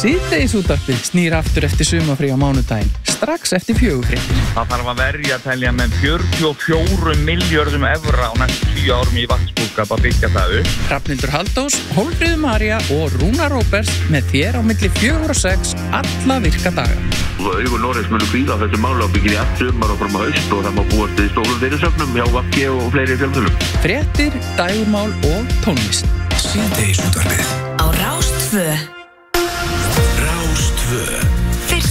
Síðdegisútvarpið snýr aftur eftir sumarfrí á mánudaginn, strax eftir 4:00. Það þarf að verja að telja með 44 milljörðum evra á næstu 10 árum í vatnsbúskap að byggja það upp. Hrafnhildur Halldórs, Hólmfríður María og Rúna Róberts með þér á milli 4 og 6 alla virka daga. Augun Noregs munu kvíða þessu máli ábygginni allt sumar og fram á haust og það má búast við stórum fyrirsögnum hjá VG og fleiri fjölmiðlum. Fréttir, dægurmál og tónlist. Síðdegisútvarpið á Rás 2.